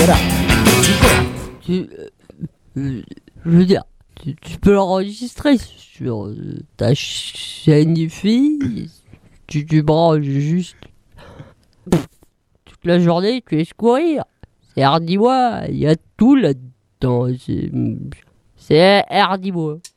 voilà. Je veux dire, tu peux l'enregistrer sur ta chaîne IFI. Tu branches juste toute la journée, tu laisses courir. C'est Hardy Bois, il y a tout là-dedans. C'est Hardy Bois.